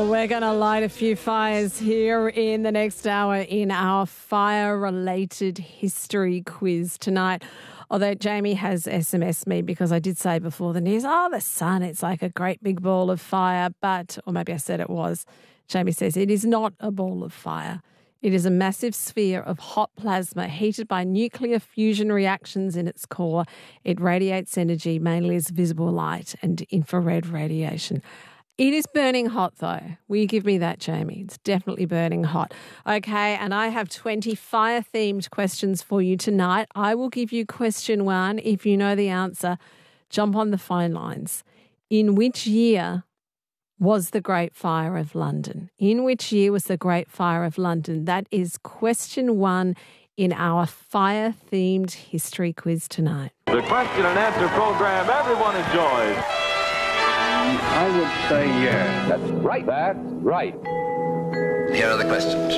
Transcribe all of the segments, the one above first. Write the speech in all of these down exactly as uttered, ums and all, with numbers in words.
Well, we're going to light a few fires here in the next hour in our fire-related history quiz tonight. Although Jamie has S M S'd me because I did say before the news, oh, the sun, it's like a great big ball of fire. But, or maybe I said it was, Jamie says it is not a ball of fire. It is a massive sphere of hot plasma heated by nuclear fusion reactions in its core. It radiates energy mainly as visible light and infrared radiation. It is burning hot, though. Will you give me that, Jamie? It's definitely burning hot. Okay, and I have twenty fire-themed questions for you tonight. I will give you question one. If you know the answer, jump on the phone lines. In which year was the Great Fire of London? In which year was the Great Fire of London? That is question one in our fire-themed history quiz tonight. The question and answer program everyone enjoys. I would say yes. That's right. That's right. Here are the questions.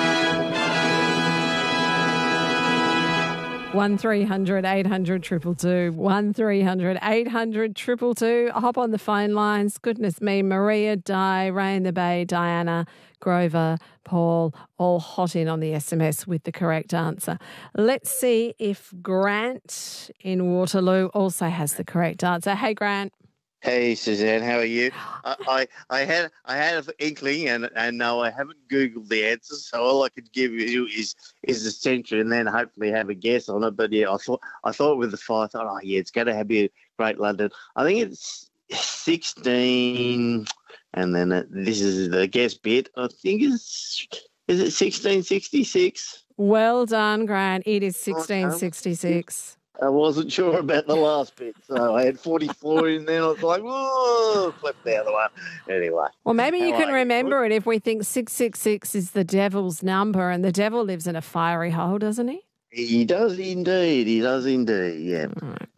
one three hundred eight hundred two two two. one three hundred eight hundred two two two. Hop on the phone lines. Goodness me, Maria, Di, Ray in the Bay, Diana, Grover, Paul, all hot in on the S M S with the correct answer. Let's see if Grant in Waterloo also has the correct answer. Hey, Grant. Hey, Suzanne, how are you? I, I, I had I had an inkling, and and no, I haven't Googled the answers, so all I could give you is is the century, and then hopefully have a guess on it. But yeah, I thought I thought with the fire, I thought, oh yeah, it's going to have you Great London. I think it's sixteen, and then it, this is the guess bit. I think it's is it sixteen sixty-six. Well done, Grant. It is sixteen sixty-six. I wasn't sure about the last bit, so I had forty-four in there. I was like, whoa, flip the other one. Anyway. Well, maybe you can you? remember it if we think six six six is the devil's number, and the devil lives in a fiery hole, doesn't he? He does indeed. He does indeed, yeah. All right.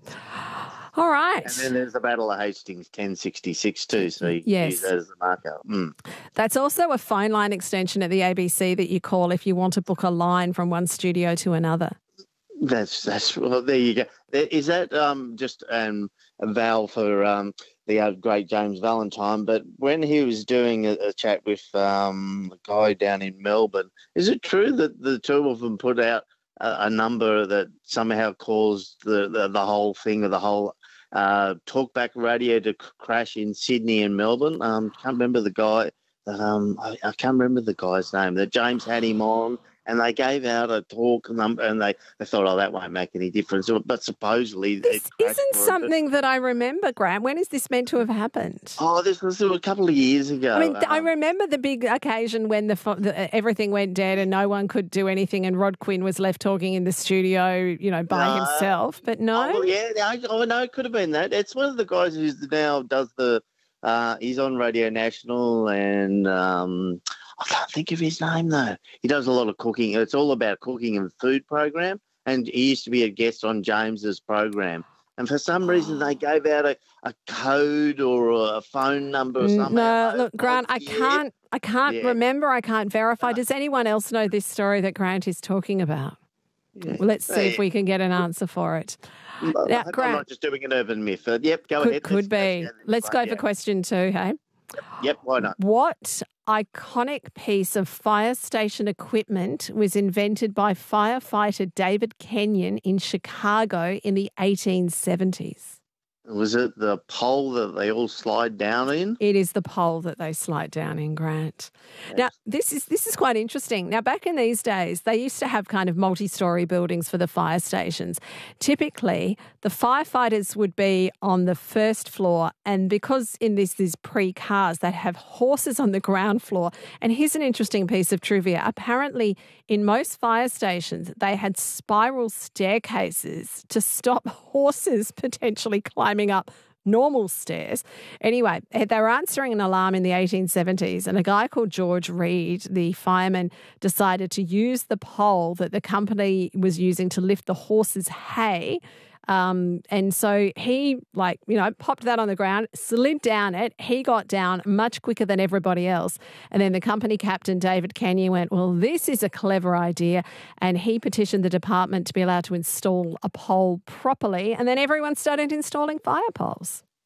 All right. And then there's the Battle of Hastings, ten sixty-six too, so you yes. use that as the marker. Mm. That's also a phone line extension at the A B C that you call if you want to book a line from one studio to another. That's that's well. There you go. Is that um, just um, a vow for um, the uh, great James Valentine? But when he was doing a, a chat with um, the guy down in Melbourne, is it true that the two of them put out a, a number that somehow caused the, the, the whole thing or the whole uh, talkback radio to crash in Sydney and Melbourne? Um, can't remember the guy. That, um, I, I can't remember the guy's name. That James had him on. And they gave out a talk number, and they, they thought, oh, that won't make any difference. But supposedly, this isn't something that I remember, Grant. When is this meant to have happened? Oh, this was a couple of years ago. I mean, um, I remember the big occasion when the, the everything went dead and no one could do anything, and Rod Quinn was left talking in the studio, you know, by no. himself. But no, oh, well, yeah, I, oh, no, it could have been that. It's one of the guys who now does the. Uh, he's on Radio National, and um, I can't think of his name though. He does a lot of cooking. It's all about cooking and food program, and he used to be a guest on James's program. And for some reason, they gave out a, a code or a phone number or something. No, look, Grant, I can't, I can't yeah. remember. I can't verify. Does anyone else know this story that Grant is talking about? Yeah. Well, let's see yeah. if we can get an answer for it. Now, I'm Grant, not just doing an urban myth. But yep, go could, ahead. Could let's, be. Let's, let's go yeah. for question two, hey? Yep, yep, why not? What iconic piece of fire station equipment was invented by firefighter David Kenyon in Chicago in the eighteen seventies? Was it the pole that they all slide down in? It is the pole that they slide down in, Grant. Yes. Now, this is this is quite interesting. Now, back in these days, they used to have kind of multi-storey buildings for the fire stations. Typically, the firefighters would be on the first floor, and because in this is pre-cars, they'd have horses on the ground floor. And here's an interesting piece of trivia. Apparently, in most fire stations, they had spiral staircases to stop horses potentially climbing up normal stairs. Anyway, they were answering an alarm in the eighteen seventies, and a guy called George Reed, the fireman, decided to use the pole that the company was using to lift the horses' hay. Um, and so he, like, you know, popped that on the ground, slid down it. He got down much quicker than everybody else. And then the company captain, David Kenyon, went, well, this is a clever idea. And he petitioned the department to be allowed to install a pole properly. And then everyone started installing fire poles.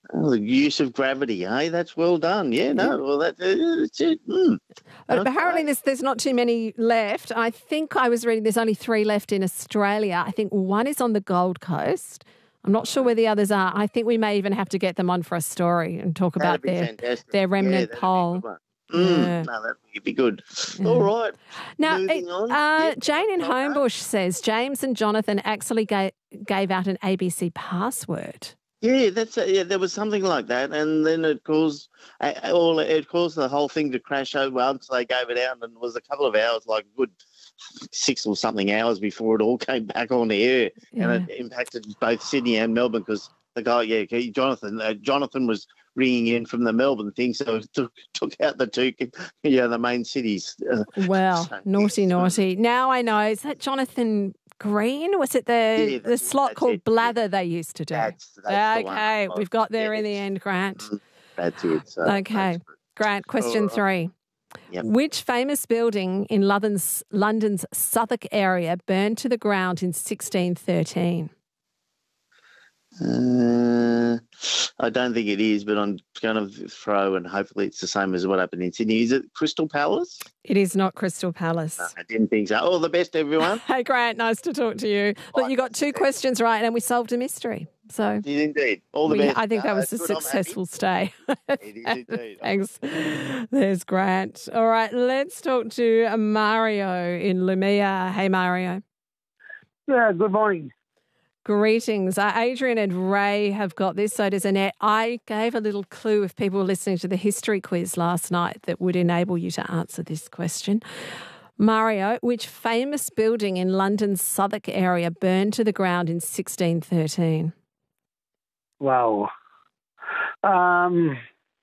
Oh, the use of gravity, hey? That's well done. Yeah, no, well, that, uh, that's it. Mm. But Okay. apparently there's, there's not too many left. I think I was reading there's only three left in Australia. I think one is on the Gold Coast. I'm not sure where the others are. I think we may even have to get them on for a story and talk That'd about be their, fantastic. their remnant Yeah, that'd be a pole. good one. Mm, Yeah. No, that would be good. All right. Now, Moving it- on. uh, Yeah, Jane in well done. Homebush says James and Jonathan actually gave, gave out an A B C password. Yeah, that's uh, yeah. There was something like that, and then it caused uh, all. It caused the whole thing to crash over once they gave it out, and it was a couple of hours, like good six or something hours before it all came back on the air, Yeah. and it impacted both Sydney and Melbourne because the guy, yeah, he- Jonathan, uh, Jonathan was ringing in from the Melbourne thing, so it took took out the two, yeah, the main cities. Uh, Well, so- naughty, naughty. Now I know. Is that Jonathan Green? Was it the, Yeah, the that's- slot that's called it. Blather they used to do? That's, that's the one. okay, we've got there Yeah, in the that's- end, Grant. Mm, That's it. So Okay. that's good. Grant, question All right. three. Yep. Which famous building in London's, London's Southwark area burned to the ground in sixteen thirteen? Uh, I don't think it is, but I'm going to throw, and hopefully it's the same as what happened in Sydney. Is it Crystal Palace? It is not Crystal Palace. No, I didn't think so. All the best, everyone. Hey, Grant, nice to talk to you. Look, you got two questions right and we solved a mystery. So Did indeed. All the we- best. I think that No, was a that's good. I'm happy. successful stay. It is indeed. Thanks. There's Grant. All right, let's talk to Mario in Lumia. Hey, Mario. Yeah, good morning. Greetings. Uh, Adrian and Ray have got this. So does Annette. I gave a little clue if people were listening to the history quiz last night that would enable you to answer this question. Mario, which famous building in London's Southwark area burned to the ground in sixteen thirteen? Wow. Um,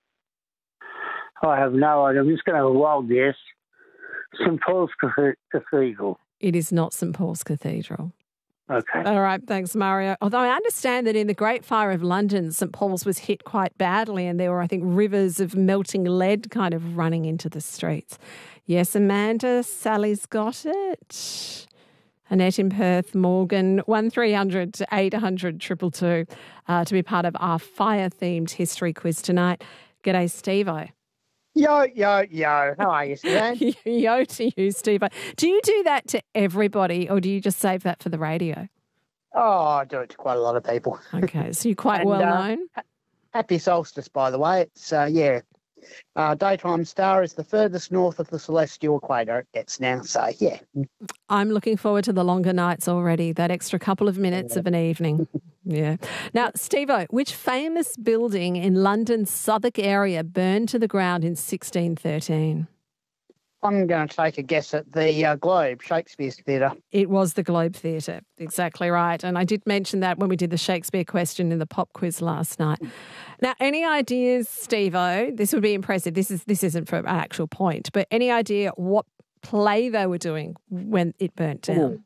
I have no idea. I'm just going to have a wild guess. Saint Paul's Cathe- Cathedral. It is not Saint Paul's Cathedral. Okay. All right, thanks, Mario. Although I understand that in the Great Fire of London, Saint Paul's was hit quite badly and there were, I think, rivers of melting lead kind of running into the streets. Yes, Amanda, Sally's got it. Annette in Perth, Morgan, one three hundred to eight hundred two two two uh, to be part of our fire-themed history quiz tonight. G'day, Steve-O. Yo, yo, yo. How are you, Suzanne? Yo to you, Steve-O. Do you do that to everybody or do you just save that for the radio? Oh, I do it to quite a lot of people. Okay, so you're quite And, well uh, known. Happy solstice, by the way. It's, uh, yeah. Uh, daytime star is the furthest north of the celestial equator it gets now. So, yeah. I'm looking forward to the longer nights already, that extra couple of minutes of an evening. Yeah. Now, Steve-O, which famous building in London's Southwark area burned to the ground in sixteen thirteen? I'm going to take a guess at the uh, Globe, Shakespeare's Theatre. It was the Globe Theatre. Exactly right. And I did mention that when we did the Shakespeare question in the pop quiz last night. Now, any ideas, Steve-O? This would be impressive. This is this isn't for an actual point, but any idea what play they were doing when it burnt down?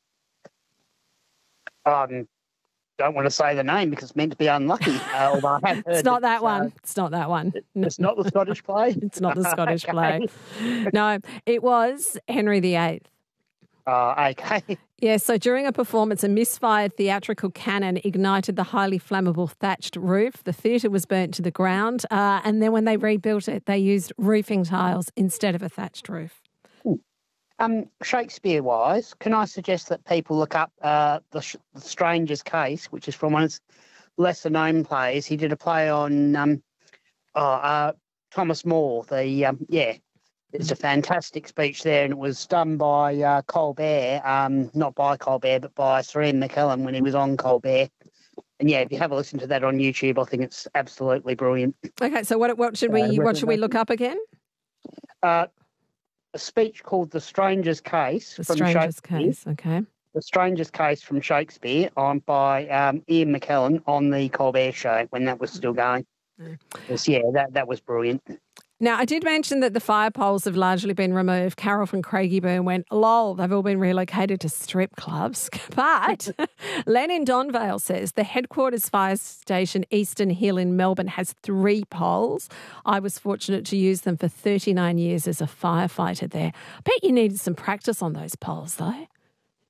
Um, don't want to say the name because it's meant to be unlucky. Uh, although I have heard It's not that uh, one. It's not that one. It's not the Scottish play. It's not the Scottish Okay. play. No, it was Henry the Eighth. Oh, okay. Yeah, so during a performance, a misfired theatrical cannon ignited the highly flammable thatched roof. The theatre was burnt to the ground. Uh, and then when they rebuilt it, they used roofing tiles instead of a thatched roof. Um, Shakespeare-wise, can I suggest that people look up uh, the, Sh- the Stranger's Case, which is from one of his lesser-known plays. He did a play on um, oh, uh, Thomas More. The um, yeah, it's a fantastic speech there, and it was done by uh, Colbert, um, not by Colbert, but by Sir Ian McKellen when he was on Colbert. And yeah, if you have a listen to that on YouTube, I think it's absolutely brilliant. Okay, so what what should we what should we look up again? Uh, a speech called The Stranger's Case The from Stranger's Shakespeare. Case. Okay. The Stranger's Case from Shakespeare on by um, Ian McKellen on the Colbert Show when that was still going. Mm. Yes, yeah, that, that was brilliant. Now, I did mention that the fire poles have largely been removed. Carol from Craigieburn went, lol, they've all been relocated to strip clubs. But Len in Donvale says the headquarters fire station Eastern Hill in Melbourne has three poles. I was fortunate to use them for thirty-nine years as a firefighter there. I bet you needed some practice on those poles, though.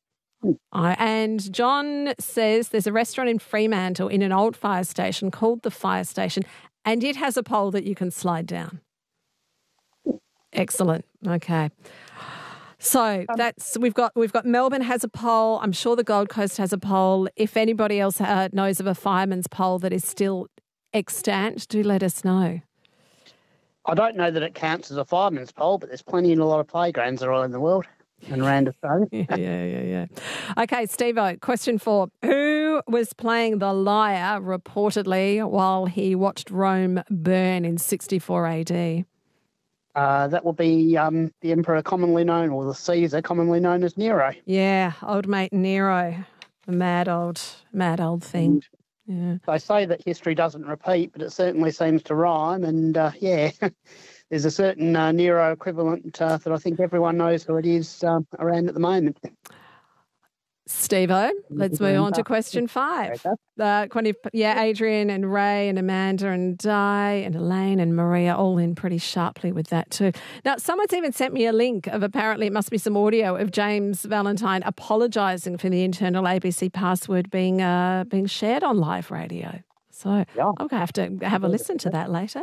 Uh, and John says there's a restaurant in Fremantle in an old fire station called the Fire Station, and it has a pole that you can slide down. Excellent. Okay. So that's we've got we've got Melbourne has a pole. I'm sure the Gold Coast has a pole. If anybody else uh, knows of a fireman's pole that is still extant, do let us know. I don't know that it counts as a fireman's pole, but there's plenty in a lot of playgrounds around the world and around Australia. yeah, yeah, yeah, yeah. Okay, Steve-O, question four. Who was playing the lyre reportedly while he watched Rome burn in sixty-four A D? Uh, that will be um, the emperor commonly known, or the Caesar commonly known as Nero. Yeah, old mate Nero, the mad old, mad old thing. Yeah. They say that history doesn't repeat, but it certainly seems to rhyme. And uh, yeah, there's a certain uh, Nero equivalent uh, that I think everyone knows who it is um, around at the moment. Steve-O, let's move on to question five. Uh, yeah, Adrian and Ray and Amanda and Di and Elaine and Maria all in pretty sharply with that too. Now, someone's even sent me a link of apparently it must be some audio of James Valentine apologising for the internal A B C password being uh, being shared on live radio. So yeah. I'm going to have to have a listen to that later.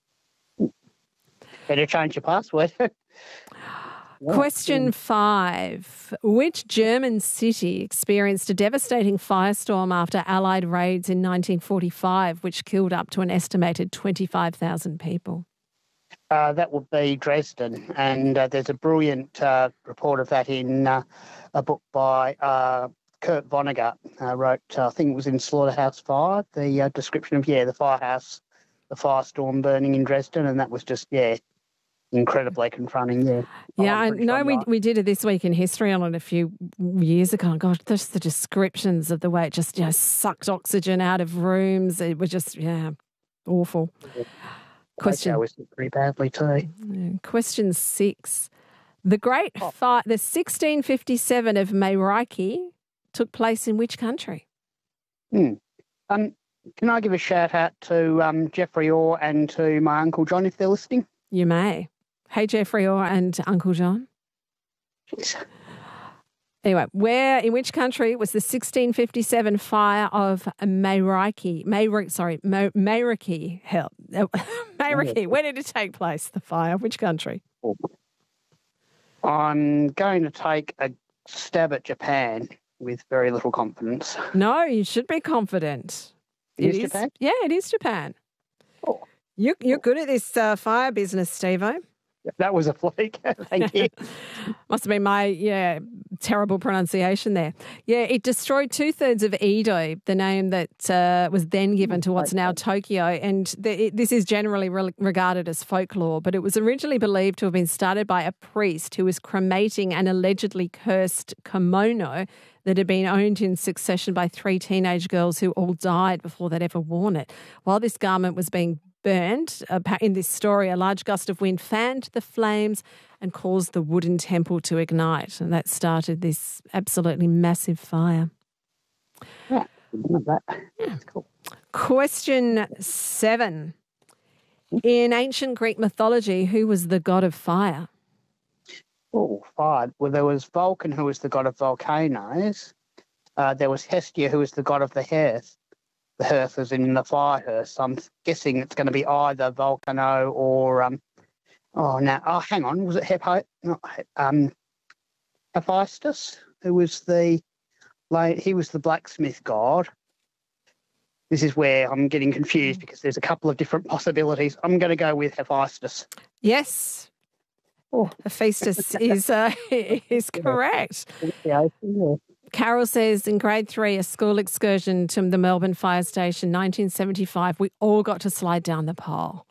Better change your password. Question five. Which German city experienced a devastating firestorm after Allied raids in nineteen forty-five, which killed up to an estimated twenty-five thousand people? Uh, that would be Dresden. And uh, there's a brilliant uh, report of that in uh, a book by uh, Kurt Vonnegut. Uh, wrote, uh, I think it was in Slaughterhouse Five, the uh, description of, yeah, the firehouse, the firestorm burning in Dresden. And that was just, yeah, incredibly confronting, yeah. Yeah, I know we we did it this week in history on it a few years ago. Gosh, just the descriptions of the way it just, you know, sucked oxygen out of rooms. It was just, yeah, awful. Yeah. Question. Was pretty badly too. Yeah. Question six. The Great oh. Fire, the sixteen fifty-seven of Mairiki took place in which country? Hmm. Um, can I give a shout out to um, Jeffrey Orr and to my Uncle John if they're listening? You may. Hey, Jeffrey Orr and Uncle John. Yes. Anyway, where, in which country was the sixteen fifty-seven fire of Mairiki? Mairiki, sorry, Mairiki. Hell, Mairiki. Where did it take place, the fire? Which country? I'm going to take a stab at Japan with very little confidence. No, you should be confident. It, it is Japan? Yeah, it is Japan. Oh. You, you're good at this uh, fire business, Steve-O. That was a fluke. Thank you. Must have been my, yeah, terrible pronunciation there. Yeah, it destroyed two-thirds of Edo, the name that uh, was then given to what's now Tokyo. And the, it, this is generally re- regarded as folklore, but it was originally believed to have been started by a priest who was cremating an allegedly cursed kimono that had been owned in succession by three teenage girls who all died before they'd ever worn it. While this garment was being burned, uh, in this story, a large gust of wind fanned the flames and caused the wooden temple to ignite. And that started this absolutely massive fire. Yeah, that. That's cool. Question seven. In ancient Greek mythology, who was the god of fire? Oh, fire. Well, there was Vulcan, who was the god of volcanoes. Uh, there was Hestia, who was the god of the hearth. The hearth is in the fire hearth. So I'm guessing it's going to be either Volcano or um. Oh, now, oh, hang on. Was it Hephaestus? Not um, Hephaestus, who was the he was the blacksmith god. This is where I'm getting confused because there's a couple of different possibilities. I'm going to go with Hephaestus. Yes, oh. Hephaestus is uh, is correct. Yeah, yeah. Carol says in grade three, a school excursion to the Melbourne Fire Station, nineteen seventy-five, we all got to slide down the pole.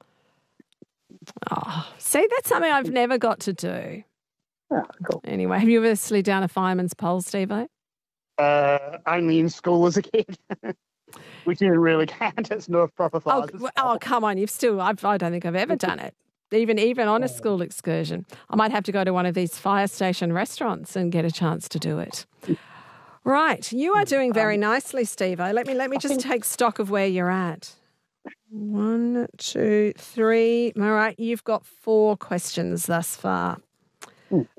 Oh, see, that's something I've never got to do. Oh, cool. Anyway, have you ever slid down a fireman's pole, Steve-O? Uh, only in school as a kid, which didn't really count as no proper fire. Oh, oh, come on, you've still, I've, I don't think I've ever done it. Even even on a school excursion. I might have to go to one of these fire station restaurants and get a chance to do it. Right, you are doing very nicely, Steve-O. Let me let me just take stock of where you're at. One, two, three. All right, you've got four questions thus far.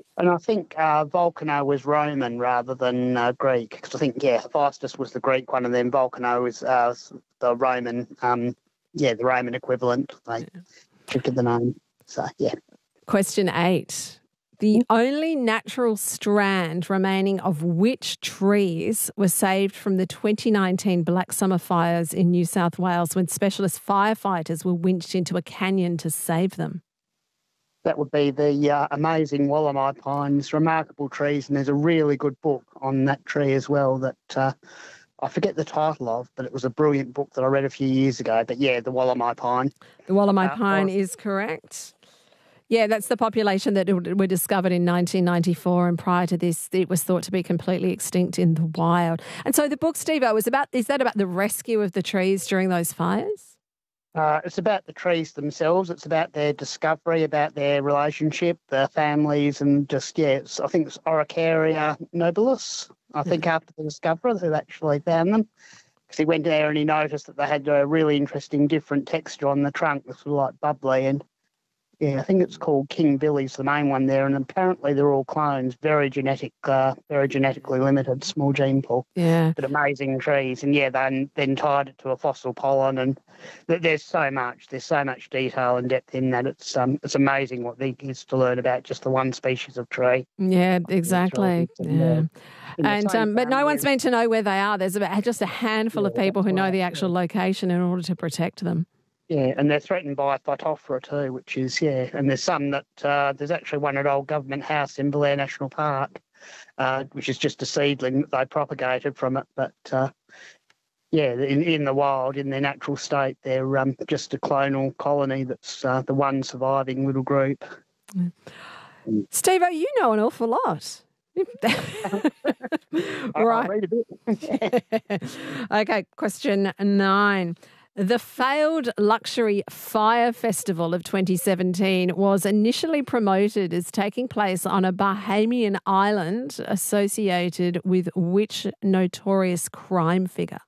And I think uh, Volcano was Roman rather than uh, Greek, because I think, yeah, Hephaestus was the Greek one, and then Volcano was uh, the Roman, um, yeah, the Roman equivalent. They took the name. So, yeah. Question eight. The only natural strand remaining of which trees was saved from the twenty nineteen Black Summer fires in New South Wales when specialist firefighters were winched into a canyon to save them? That would be the uh, amazing Wallamai pines, remarkable trees, and there's a really good book on that tree as well that uh, I forget the title of, but it was a brilliant book that I read a few years ago. But yeah, the Wallamai pine. The Wallamai Uh, pine or- is correct. Yeah, that's the population that were discovered in nineteen ninety-four, and prior to this, it was thought to be completely extinct in the wild. And so the book, Steve-O, was about, is that about the rescue of the trees during those fires? Uh, it's about the trees themselves. It's about their discovery, about their relationship, their families, and just, yeah, it's, I think it's Oricaria nobilis, I think, after the discoverer who actually found them. Because he went there and he noticed that they had a really interesting different texture on the trunk. This was like bubbly, and yeah, I think it's called King Billy's the main one there, and apparently they're all clones, very genetic, uh, very genetically limited, small gene pool, Yeah. but amazing trees. And yeah, then then tied it to a fossil pollen, and th- there's so much, there's so much detail and depth in that. It's um, it's amazing what there is to learn about just the one species of tree. Yeah, exactly. It's really- Yeah. in the And same um, but no family one's as- meant to know where they are. There's about just a handful of Yeah, people who that's know right, the actual location in order to protect them. Yeah, and they're threatened by Phytophthora too, which is, yeah, and there's some that, uh, there's actually one at Old Government House in Belair National Park, uh, which is just a seedling that they propagated from it. But, uh, yeah, in, in the wild, in their natural state, they're um, just a clonal colony that's uh, the one surviving little group. Steve-O, you know an awful lot. I- I'll Right. read a bit. Okay, question nine. The failed luxury fire festival of twenty seventeen was initially promoted as taking place on a Bahamian island associated with which notorious crime figure?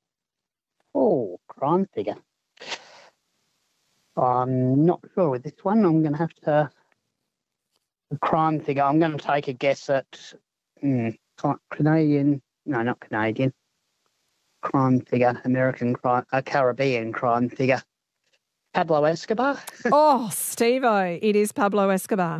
Oh, crime figure. I'm not sure with this one. I'm going to have to. A crime figure. I'm going to take a guess at hmm, Canadian. No, not Canadian. Crime figure. American crime. A Caribbean crime figure. Pablo Escobar. Oh, Steve-O, it is Pablo Escobar.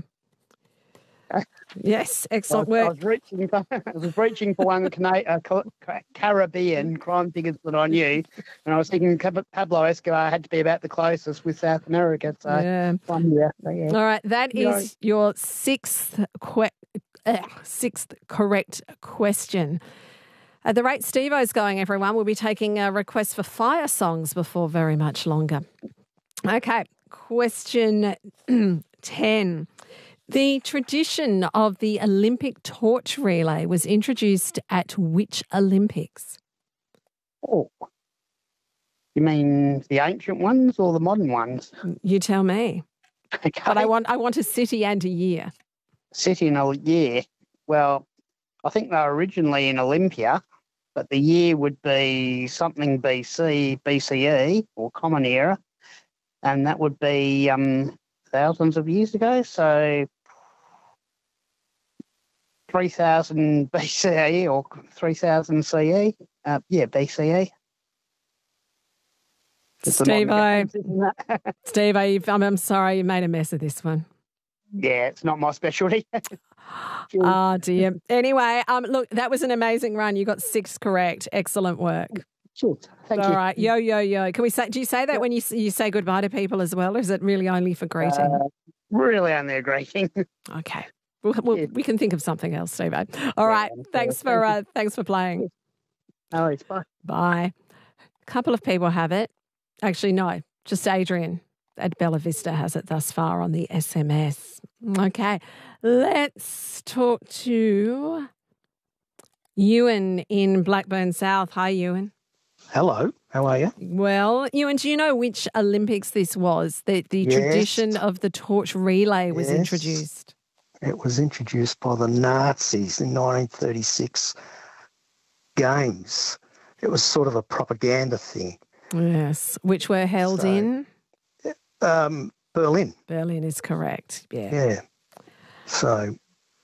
Yes, I excellent was, I work. was reaching for, I was reaching for one Cana- uh, Ca- Ca- Caribbean crime figures that I knew, and I was thinking Cab- Pablo Escobar had to be about the closest with South America. So, Yeah. one, yeah, so, yeah. All right, that Yeah. is your sixth que- uh, sixth correct question. At the rate Steve-O's going, everyone, we'll be taking a request for fire songs before very much longer. Okay, question ten. The tradition of the Olympic torch relay was introduced at which Olympics? Oh, you mean the ancient ones or the modern ones? You tell me. Okay. But I want I want a city and a year. City in a year. Well, I think they were originally in Olympia, but the year would be something B C, B C E or Common Era, and that would be um, thousands of years ago. So three thousand B C E or three thousand C E. Uh, yeah, B C E. It's the modern Steve-O, games, isn't it? Steve-O, you've- I'm, I'm sorry you made a mess of this one. Yeah, it's not my specialty. Oh, dear. Anyway, um, look, that was an amazing run. You got six correct. Excellent work. Sure. Thank All you. right. Yo, yo, yo. Can we say, do you say that when you, you say goodbye to people as well, or is it really only for greeting? Uh, really only a greeting. Okay. We'll, we'll, Yeah. we can think of something else, Steve-O. All right. Yeah, Thanks thank for, you. uh, thanks for playing. No, it's fine. Bye. A couple of people have it. Actually, no, just Adrian at Bella Vista has it thus far on the S M S. Okay, let's talk to Ewan in Blackburn South. Hi, Ewan. Hello, how are you? Well, Ewan, do you know which Olympics this was? The, the Yes. tradition of the torch relay was Yes. introduced. It was introduced by the Nazis in nineteen thirty-six games. It was sort of a propaganda thing. Yes, which were held So- in Um, Berlin, Berlin is correct. Yeah. yeah. So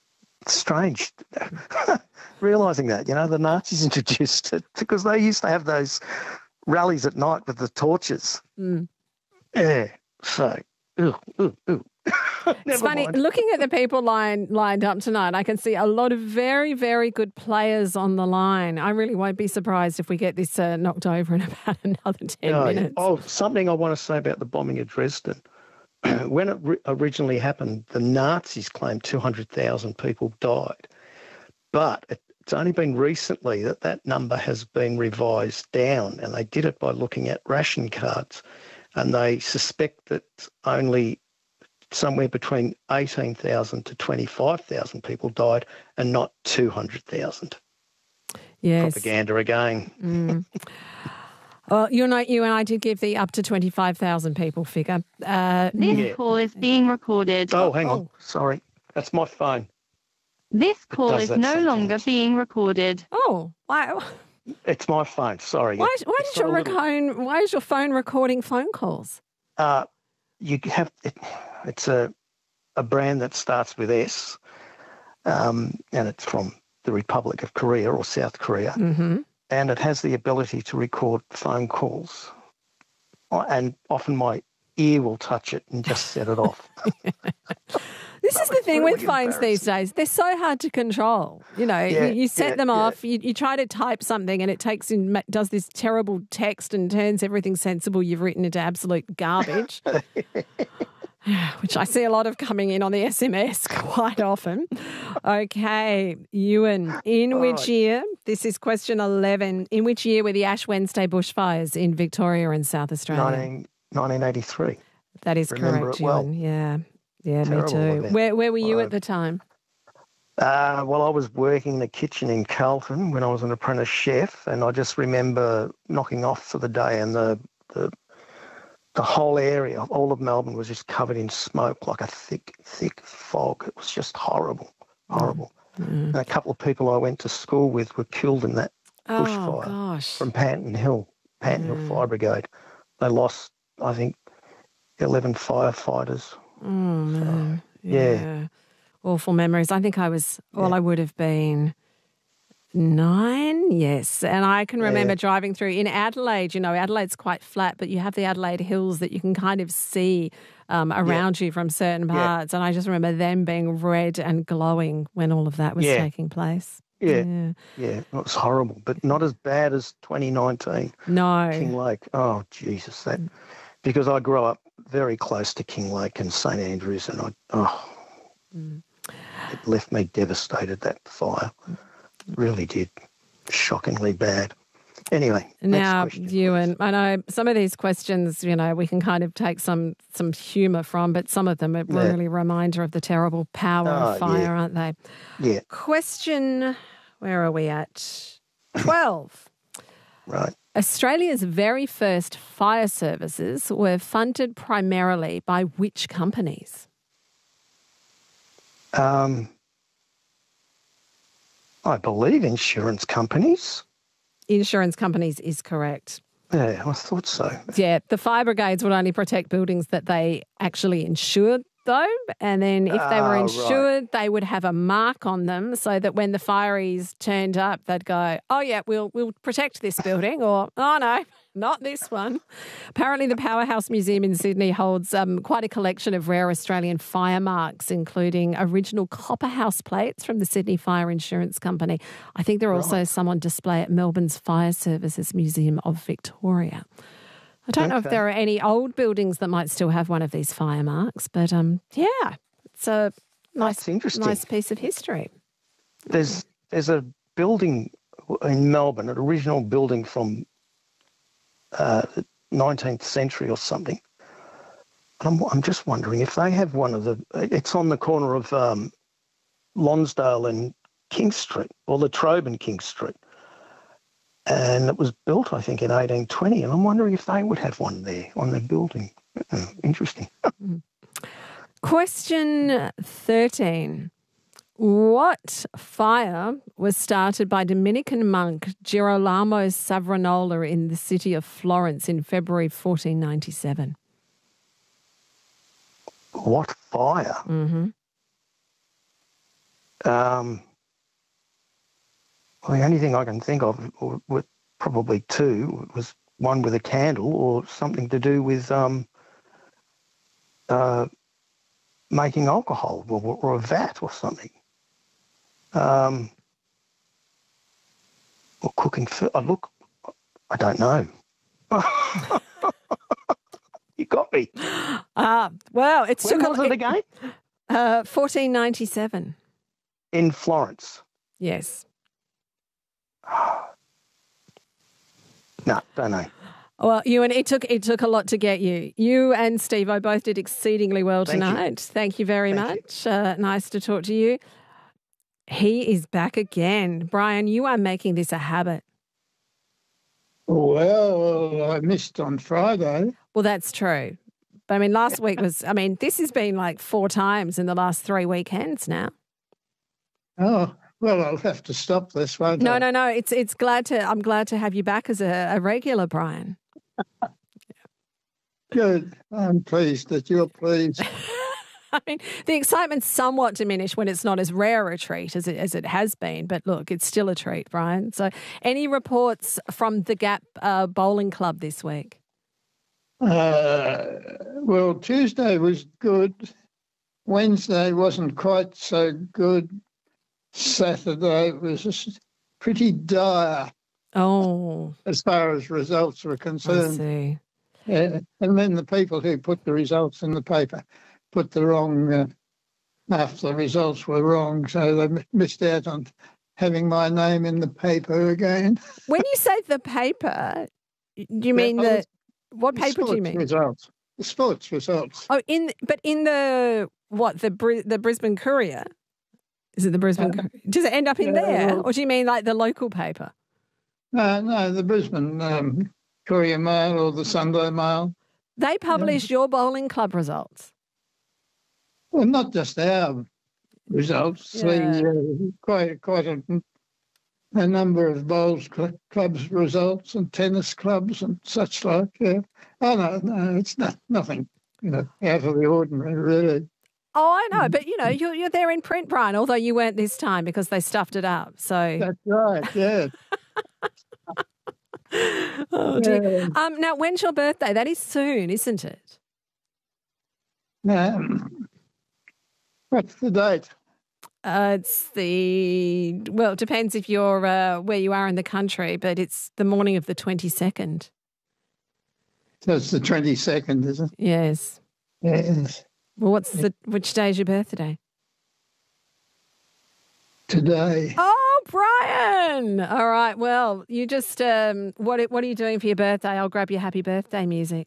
strange realising that, you know, the Nazis introduced it because they used to have those rallies at night with the torches. Mm. Yeah, so, ooh, ooh, ooh. It's funny, mind. looking at the people line, lined up tonight, I can see a lot of very, very good players on the line. I really won't be surprised if we get this uh, knocked over in about another ten oh, minutes. Yeah. Oh, something I want to say about the bombing of Dresden. When it re- originally happened, the Nazis claimed two hundred thousand people died. But it's only been recently that that number has been revised down, and they did it by looking at ration cards. And they suspect that only somewhere between eighteen thousand to twenty-five thousand people died and not two hundred thousand. Yes. Propaganda again. Mm. Well, you know, you and I did give the up to twenty-five thousand people figure. Uh, this yeah. call is being recorded. Oh, hang on. Sorry. That's my phone. This call is that no sometimes. longer being recorded. Oh, why? It's my phone. Sorry. Why, why It's did your got a little- phone? Why is your phone recording phone calls? Uh, you have it, it's a a brand that starts with S, um, and it's from the Republic of Korea or South Korea, Mm-hmm. and it has the ability to record phone calls. And often my ear will touch it and just set it off. This is the it's thing really with phones these days. They're so hard to control. You know, Yeah, you, you set yeah, them yeah. off, you, you try to type something and it takes in, does this terrible text and turns everything sensible you've written into absolute garbage, which I see a lot of coming in on the S M S quite often. Okay, Ewan, in All which right. year, this is question eleven, in which year were the Ash Wednesday bushfires in Victoria and South Australia? nineteen, nineteen eighty-three. That is Remember correct, it well. Ewan. Yeah, yeah, me Terrible too. event. Where, where were you Well, at the time? Uh, well, I was working in the kitchen in Carlton when I was an apprentice chef, and I just remember knocking off for the day, and the the, the whole area, all of Melbourne, was just covered in smoke, like a thick, thick fog. It was just horrible, horrible. Mm. And a couple of people I went to school with were killed in that Oh, bushfire gosh. from Panton Hill, Panton Mm. Hill Fire Brigade. They lost, I think, eleven firefighters. Oh, man. yeah. yeah. Awful memories. I think I was, well, I would have been nine, yes. And I can remember Yeah. driving through in Adelaide. You know, Adelaide's quite flat, but you have the Adelaide Hills that you can kind of see um, around you from certain Yeah. parts. And I just remember them being red and glowing when all of that was Yeah. taking place. Yeah, Yeah. yeah, it was horrible, but not as bad as twenty nineteen. No. King Lake. Oh, Jesus, that because I grew up very close to King Lake and St Andrews, and I oh, Mm. it left me devastated. That fire really did, shockingly bad. Anyway, next Now, question. Ewan, I know some of these questions, you know, we can kind of take some some humour from, but some of them are Yeah. really a reminder of the terrible power Oh, of fire, yeah. aren't they? Yeah, Question, where are we at? twelve. right. Australia's very first fire services were funded primarily by which companies? Um, I believe insurance companies. Insurance companies is correct. Yeah, I thought so. Yeah, the fire brigades would only protect buildings that they actually insured, though. And then if they were Ah, right. insured, they would have a mark on them so that when the fireys turned up, they'd go, oh, yeah, we'll we'll protect this building, or, oh, no, not this one. Apparently, the Powerhouse Museum in Sydney holds um, quite a collection of rare Australian fire marks, including original copper house plates from the Sydney Fire Insurance Company. I think there are also some on display at Melbourne's Fire Services Museum of Victoria. I don't know if Okay. there are any old buildings that might still have one of these fire marks, but um, yeah, it's a nice, That's interesting. nice piece of history. There's there's a building in Melbourne, an original building from uh, the nineteenth century or something. And I'm I'm just wondering if they have one of the. It's on the corner of um, Lonsdale and King Street, or Latrobe and King Street, and it was built, I think, in eighteen twenty. And I'm wondering if they would have one there on their building. Uh, interesting. Question thirteen. What fire was started by Dominican monk Girolamo Savonarola in the city of Florence in February fourteen ninety-seven? What fire? Mm-hmm. Um, well, the only thing I can think of, or with probably two, was one with a candle or something to do with um, uh, making alcohol or, or a vat or something. Um, or cooking food. I look, I don't know. You got me. Ah, well, it's When was it again? Uh, fourteen ninety-seven. In Florence. Yes. No, don't know. Well, you and it took it took a lot to get you. You and Steve-O both did exceedingly well Thank tonight. you. Thank you very Thank much. Uh, nice to talk to you. He is back again. Brian, you are making this a habit. Well, I missed on Friday. Well, that's true. But I mean, last week was, I mean, this has been like four times in the last three weekends now. Oh, well, I'll have to stop this, won't No, I? no, no. It's it's glad to, I'm glad to have you back as a, a regular, Brian. Good. I'm pleased that you're pleased. I mean, the excitement's somewhat diminished when it's not as rare a treat as it, as it has been. But look, it's still a treat, Brian. So any reports from the Gap uh, Bowling Club this week? Uh, well, Tuesday was good. Wednesday wasn't quite so good. Saturday was just pretty dire. Oh. As far as results were concerned. I see. Yeah. And then the people who put the results in the paper put the wrong, uh, half the results were wrong, so they missed out on having my name in the paper again. When you say the paper, do you mean Yeah, the, what paper do you sports mean? Results. The sports results. Oh, in but in the what the Bri- the Brisbane Courier? Is it the Brisbane? Uh, Courier? Does it end up in yeah, there, well- or do you mean like the local paper? No, no, the Brisbane um, Courier Mail or the Sunday Mail. They publish your bowling club results. Well, not just our results. Yeah. The, uh, quite quite a, a number of bowls cl- clubs results and tennis clubs and such like. Yeah. Oh no, no, it's not nothing. You know, out of the ordinary, really. Oh, I know, but you know, you're you're there in print, Brian. Although you weren't this time because they stuffed it up. So That's right. Yeah. oh dear. Yeah. Um, now, when's your birthday? That is soon, isn't it? Um, what's the date? Uh, it's the well, it depends if you're uh, where you are in the country, but it's the morning of the twenty-second. So it's the twenty-second, is it? Yes. Yes. Well, what's the which day is your birthday? Today. Oh, Brian! All right. Well, you just um, what what are you doing for your birthday? I'll grab your happy birthday music.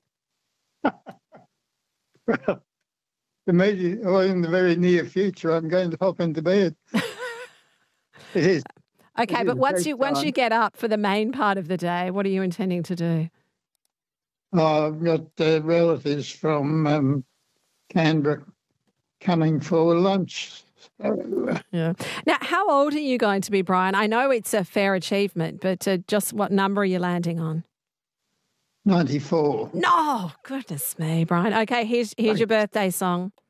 Well, immediate, or in the very near future, I'm going to hop into bed. It is. Okay, It but is once great you once you time. get up for the main part of the day, what are you intending to do? Oh, I've got uh, relatives from um, Canberra coming for lunch. So, uh, Yeah. Now, how old are you going to be, Brian? I know it's a fair achievement, but uh, just what number are you landing on? ninety-four. No, goodness me, Brian. Okay, here's here's your birthday song.